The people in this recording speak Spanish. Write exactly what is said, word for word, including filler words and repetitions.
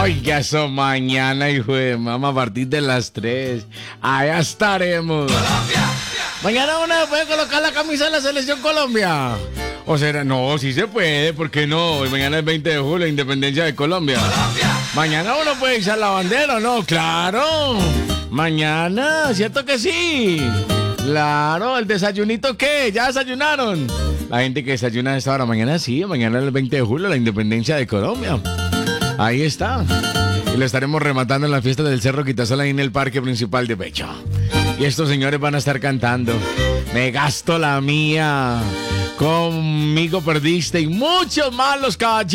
Oiga, eso mañana, hijo de mamá, a partir de las tres. Allá estaremos. Mañana uno puede colocar la camisa de la Selección Colombia. O será, no, sí se puede, ¿por qué no? Mañana es veinte de julio, Independencia de Colombia. Mañana uno puede izar la bandera, ¿no? Claro. Mañana, ¿cierto que sí? Claro, ¿el desayunito qué? ¿Ya desayunaron? La gente que desayuna a esta hora, mañana sí, mañana es el veinte de julio, la Independencia de Colombia. Ahí está. Y lo estaremos rematando en la fiesta del Cerro Quitasol ahí en el parque principal de Pecho. Y estos señores van a estar cantando Me gasto la mía, Conmigo perdiste y muchos más los caballeros.